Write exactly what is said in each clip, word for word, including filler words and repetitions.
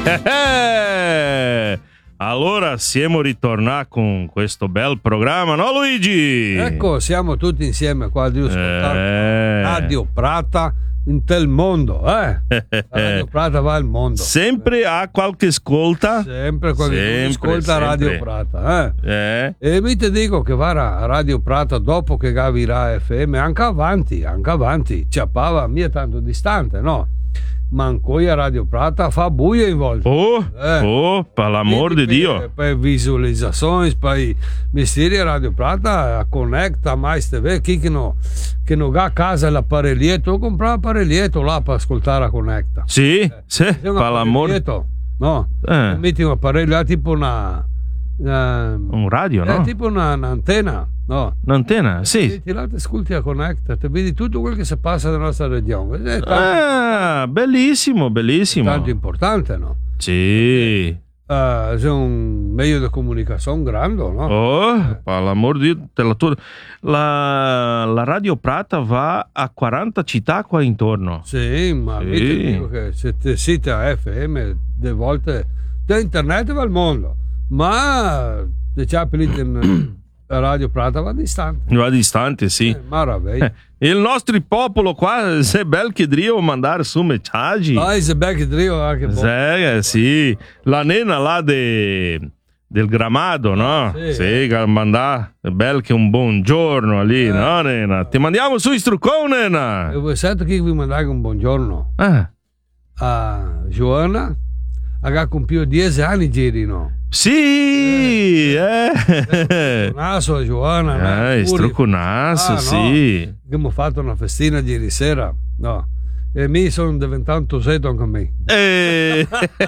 Allora siamo ritornati con questo bel programma, no Luigi? Ecco, siamo tutti insieme qua di eh. Radio Prata in tel mondo, eh? Radio Prata va al mondo. Sempre ha qualche ascolta? Sempre qualche ascolta sempre. Radio Prata, eh? eh? E mi ti dico che va a Radio Prata dopo che Gavirà F M, anche avanti, anche avanti, ciappava mia tanto distante, no? Ma ancora Radio Prata fa buio in volta. Oh, eh. oh, per l'amor di Dio. Per visualizzazioni, poi mestieri Radio Prata connecta mais T V, chi che no, che non ha a casa l'appareglietto, compra l'appareglietto là per ascoltare a connecta. Sì, eh, sì, per l'amor. No, eh. metti un apparecchio là tipo una, una un radio, è no? tipo una, un'antenna. No. Un'antenna, sì. Ti, ti ascolti a Connect, ti vedi tutto quello che si passa nella nostra regione. È tanto, ah, bellissimo, bellissimo. Tanto importante, no? Sì. Uh, c'è un meglio di comunicazione grande, no? Oh, eh. per l'amor di Dio, te la, tu... la, la Radio Prata va a quaranta città qua intorno. Sì, ma sì. Ti dico che se ti siete a F M, delle volte da internet va al mondo, ma diciamo l'internet. Radio Prata va distante. Va distante, sì. Eh, maraviglia. Eh, il nostro popolo qua, se bel che drio mandare su messaggi. Ah, se bel che drio anche se, sì. La nena là de, del Gramado, no? Sì, sì eh. mandare bel che un buongiorno lì, eh. no nena? Ti mandiamo su istruzione, nena. E voi sapete chi vi mandare un buongiorno? Eh. A Joana, che compiuto dieci anni giri, no? Sì, eh. eh. Naso, Giovanna, eh, Strucunasso, ah, sì. No. Abbiamo fatto una festina ieri sera, no. E mi sono diventato seto anche a me. Eh.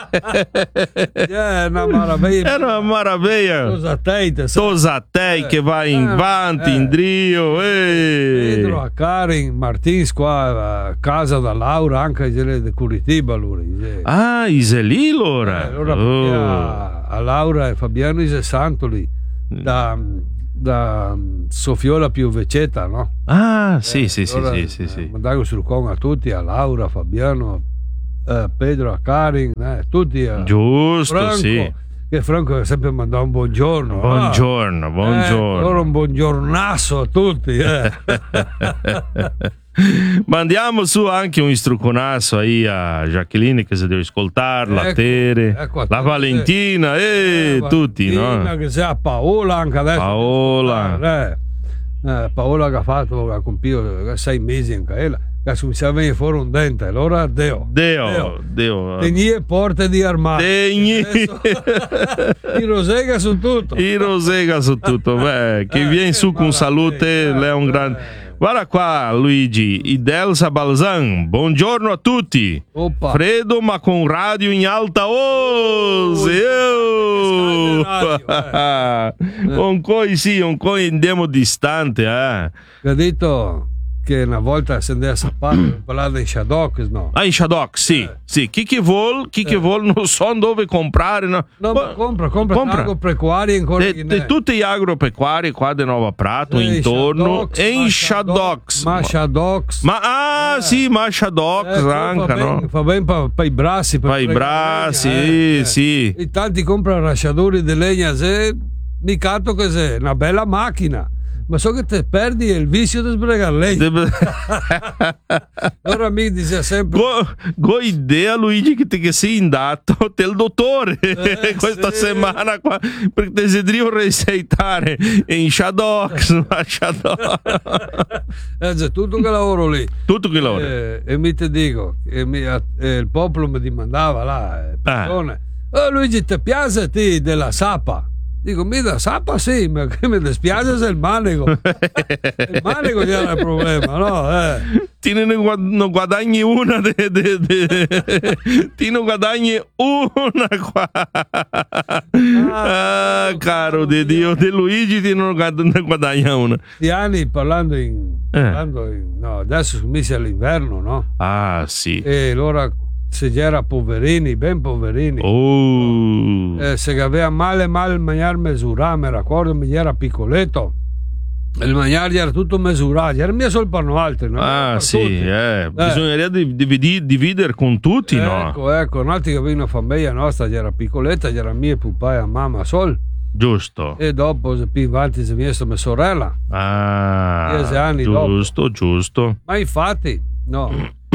È una maraviglia. È una maraviglia. Tosatei, Tosatei eh. che va in eh. vanti, eh. in drio. Eh. Pedro a Karin Martins qua a casa da Laura, anche di Curitiba. Lui. Ah, Iseli allora. Eh, allora oh. a Laura e Fabiano Ise Santoli da, da Sofiola più Veceta, no? Ah, sì, eh, sì, allora, sì, sì, sì, eh, mandavo sul con a tutti, a Laura, a Fabiano, eh, Pedro, a Karin, eh, tutti a giusto, Franco, sì. Che Franco ha sempre mandato un buongiorno. Buongiorno, ah. buongiorno. Eh, allora un buongiornasso a tutti, eh. Mandiamo su anche un istruconasso ahí a Jacqueline che si deve ascoltare, ecco, la Tere, ecco, la Valentina e eh, tutti, Valentina, no? Che sia Paola anche adesso. Paola. Eh. Eh, Paola che ha fatto, che ha compiuto sei mesi anche ella. Che cominciava a venire fuori un dente, allora Deo. Deo, Deo. Deo. Tegni porte di armadio. Tegni. I rosega su tutto. I rosega su tutto. Beh, che eh, viene che su con salute, eh, lei è un grande... Guarda qua Luigi, Idelsa Balzan, buongiorno a tutti. Opa. Freddo ma con radio in alta voce. Oh, oh. Un po' sì, un po' andiamo distante. Eh. Ho detto che una volta si andava a sapere parlare in Shadok, no? Ah, in Shadok, sì, eh. sì. Chi che vuol, chi eh. che vuol, non so dove comprare. No, no ma compra, compra, compra. agropecuari ancora. De, de tutti gli agropecuari qua di Nova Prato, eh, intorno, e in Shadoks. Ma Shadoks. Ma, ah, eh. sì, ma Shadoks eh, anche, no? Ben, fa bene per pa i brassi. Per i brassi, eh, eh. sì. E tanti comprano rasciatori di legna, se mi canto che sei una bella macchina. Ma so che te perdi il vizio di sbregare lei. Allora mi dice sempre go, go idea Luigi che, te, che sei andato del dottore eh, questa sì. settimana qua perché te si devo recettare in Shadoks eh, c'è tutto che lavoro lì tutto che lavoro eh, e mi ti dico e mi, eh, il popolo mi dimandava là eh, persone, ah. oh, Luigi ti piace te della sapa? Dico, mi da sappa sì, ma che mi dispiace se il manico. Il manico c'era il problema, no? Eh. Ti non guadagni una, de, de, de. Ti non guadagni una qua. Ah, ah caro di Dio, di Luigi ti non guadagna una. Gli anni parlando in, eh. parlando in no, adesso sono messi all'inverno, no? Ah, sì. E allora se c'era poverini, ben poverini. Oh. Eh, se aveva male, male mangiare mesurare, mi ricordo, mi era piccoletto. Il mangiare era tutto misurato, era mia solo per noi altri, no? Ah, per sì, tutti. eh. Eh. Bisognerebbe dividere, dividere con tutti, no? Ecco, ecco, un altro che aveva una famiglia nostra, era piccoletta, era mia papà e mamma sol. Giusto. E dopo, più avanti, si è messa mia sorella. Ah, Dieci anni giusto, dopo. giusto. Ma infatti, no,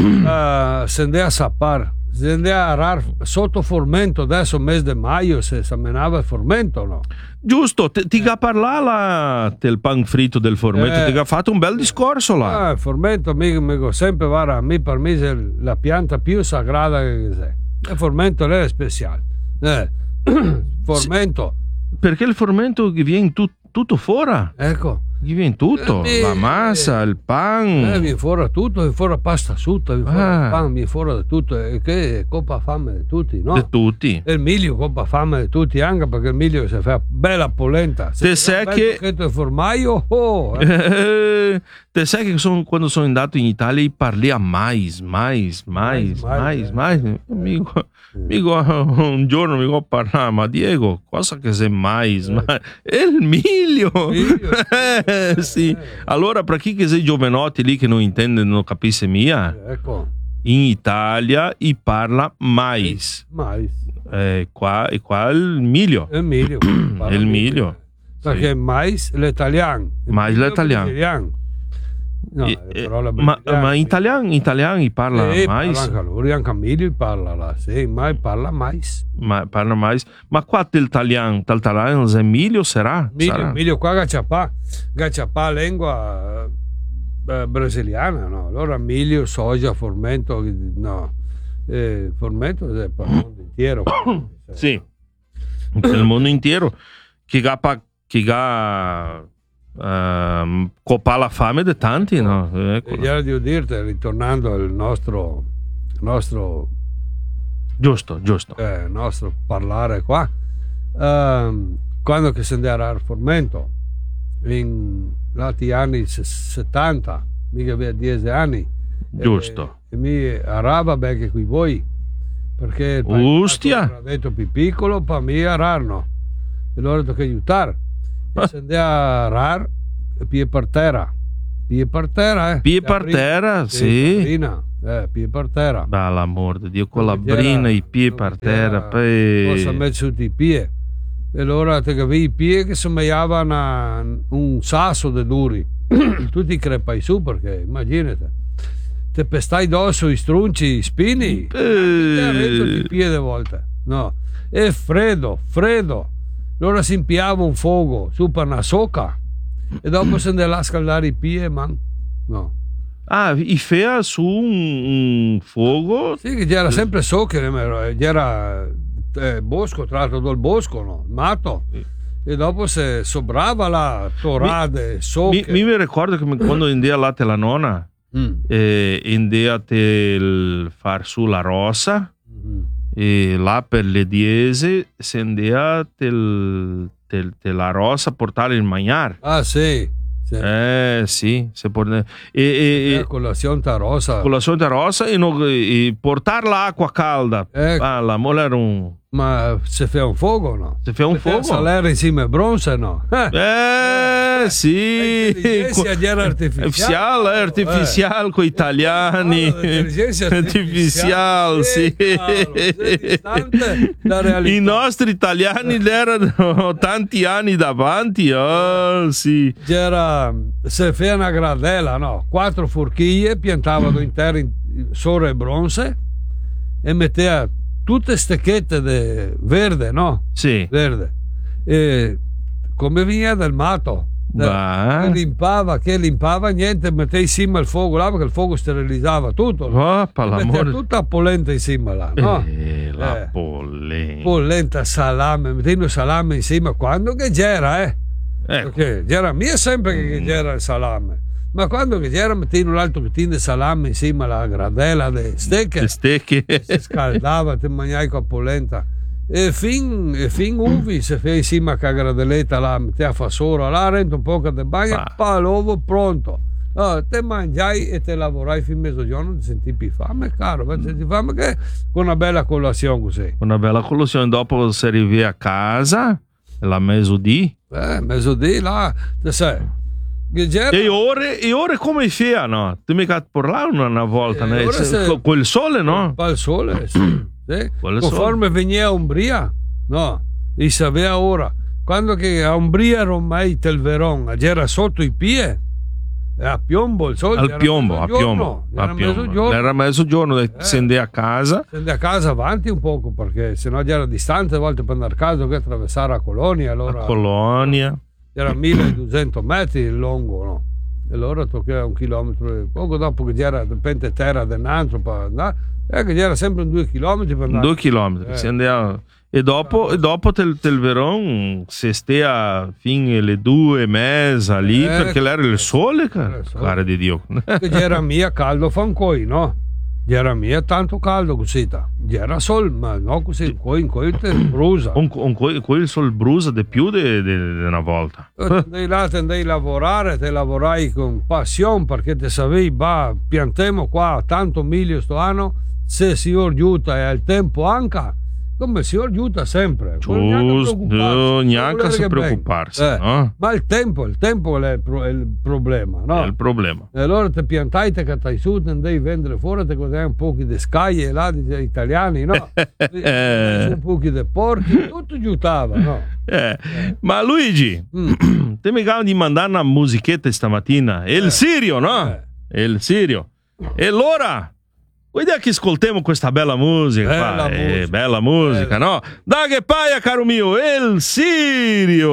uh, se andava a sappare, se andava a arar sotto formento, adesso mese di maio, se si menava il formento, no? Giusto, ti, ti ga parlava del pan fritto del formento, Eh. ti ha fatto un bel discorso là. Ah, il formento, amico, amico, sempre va a me, per me è la pianta più sagrada che c'è. Il formento è speciale. Eh. Formento. Perché il formento gli viene tut- tutto fuori, Ecco. gli viene tutto, Eh, la massa, il pan. Eh, viene fuori tutto, viene fuori pasta asciutta, viene fuori Ah. il pan, viene fuori da tutto, e che è coppa fame di tutti, no? Di tutti. E il miglio coppa fame di tutti, anche perché il miglio si fa bella polenta. Se Te ti sai fa un che- bel pacchetto di formaggio, oh, eh. Eh, te sai che sono- quando sono andato in Italia parli a mais, mais, mais, Mais, mais, mais, mais. Amico, amico, un giorno mi ho parlato, ma Diego, cosa che sei mais? Ma è il miglio. Miglio, Eh, sì. Allora, per chi che sei giovanotti lì che non intende, non capisce mia, Ecco, in Italia i parla mais. mais. Eh, qua, e qua è il miglio. È il miglio. È il miglio. Perché Sì. mais l'italiano. Il Mais miglio l'italiano. brasiliano. No, E- è e- parola ma, brasiliana, ma in sì. italiano, in italiano i parla Eh, mais. parla anche lui, anche Emilio parla là, sì, ma parla mais. Ma parla mais. Ma qua del italiano, del italiano è Emilio sarà? Emilio, Sarà? Emilio qua gacciapà, gacciapà lingua eh, brasiliana, no? Allora Emilio, soja, formento, no. Eh, formento è per il mondo intero. Sì. Per il mondo intero. Che ga pa- che ga ehm, copa la fame di tanti, no? Ecco. E già devo dirti, ritornando al nostro, nostro Giusto, giusto. eh, nostro parlare qua, ehm, quando che si andava al formento in altri anni se- settanta, mica aveva dieci anni, Giusto. e, e mi arava perché qui voi, perché il Ustia. paese era detto più piccolo per me ararno, e allora tocca aiutare, e si andava a arar e pie per terra, pie per terra, eh. Pie per terra, sì. Brina, eh, pie per terra. Dall'amor di Dio, con la Non c'era- brina, i piedi non per c'era terra, poi... cosa mettere tutti i piedi, e allora te capivi i piedi che sembrava un sasso di duri tutti crepai su, perché immaginate te pestai dosso i strunci, i spini, Eh. i piedi a volte, no, e freddo freddo, allora si impiava un fuoco su per una socca e dopo si andava a scaldare i piedi, man, no. Ah, i fea su un, un fuoco. Sì, che c'era sempre socche, c'era eh, bosco, tra l'altro dal bosco, no? Mato. E dopo se sobrava là, torade, Mi, socche. mi, mi ricordo che quando andai là te la nonna, Mm. eh, andai a te far su la rosa, Mhm. e là per le dieci si andai a te, te, te la rosa portare il mangiare. Ah, sì. sì. Eh sì, se porta- e, e, La e colazione rosa. con la sonda rosa e, no, e portare l'acqua calda. Ecco. Ah, la mola era un... Ma se fa un fuoco, no? Se fa un Se fa fuoco? salere insieme a bronzo, no? Eh. Eh sì, L'intelligenza era artificiale. artificiale, artificiale con italiani, Ah, l'intelligenza artificiale, sì. Eh, cavolo, sei distante da realtà. I nostri italiani erano tanti anni davanti, oh sì. C'era, se fa una gradella, no? Quattro forchiglie, piantavano intero in soro e bronze e metteva tutte stecchette de verde, no? Sì. Verde. E come veniva del mato. Va. Che limpava, che limpava niente, metteva insieme al fuoco là perché il fuoco sterilizzava tutto. Oh, per Metteva l'amore. tutta la polenta insieme là, no? Eh, la Eh. polenta. Polenta, salame, mettendo salame insieme quando che c'era, eh? Ecco. Perché c'era mia sempre che c'era il salame. Ma quando che c'era mettendo un altro pettino di salame insieme alla gradella di stecche, Le stecche. si scaldava, te mangiai con polenta. E fin, e fin uvi se fai insieme a che gradelletta là, metteva fa solo là, rende un po' di bagna, Ah. pa l'uovo pronto. Ah, te mangiai e te lavorai fin mezzogiorno, ti senti più fame, caro, ti senti fame che con una bella colazione così. Una bella colazione, dopo si arriva a casa, la mezzodì. Eh, mezzodì là, te sai, E ore, e ore come sia, no? Tu mi hai parlato una volta, eh, né? Se... Col sole, no? Col sole, sì. sì. Conforme sole. Veniva a Umbria, no? E sapeva ora. Quando che a Umbria ormai il Veron, c'era sotto i piedi, a piombo il sole. Al piombo, a piombo. Era mezzogiorno. Era mezzogiorno, eh, scende a casa. Scende a casa avanti un poco, perché sennò già era distante, a volte per andare a casa che attraversare a Colonia. Allora, a Colonia. Era milleduecento metri il lungo, no? E allora toccava un chilometro. Poco dopo che c'era di repente terra dell'altro per andare, eh, che c'era sempre due chilometri per andare. Due chilometri, eh. si andava. E dopo, e dopo tel, tel Veron si stia fino alle due e mezza lì, eh, perché l'era il sole, cara, cara di Dio. Che c'era mia caldo fancoi, no? C'era mia tanto caldo così, c'era sol, ma no così, poi in cui te brusa. Un, un, un, il sol brusa di più di una volta. Andai là, te andai a lavorare, te lavorai con passione, perché te sapevi, bah, piantiamo qua tanto miglio sto anno, se il signor aiuta e al tempo anche, come il signor aiuta sempre. Giusto, no, neanche si preoccuparsi, eh, no? Ma il tempo, il tempo è il, pro, è il problema, no? È il problema. E allora ti piantai, te catai su, te andai a vendere fuori, te guadagni un po' di scaglie là, di italiani, no? Un po' di porchi, tutto aiutava, no? Eh. Eh. Ma Luigi, mm. te mi accavi di mandare una musichetta stamattina, è il eh. Sirio, no? Eh. È il Sirio. E allora... Vediamo che ascoltiamo questa bella musica, bella, musica. Eh, bella musica, bella. No? Da che paia, caro mio, El Sirio!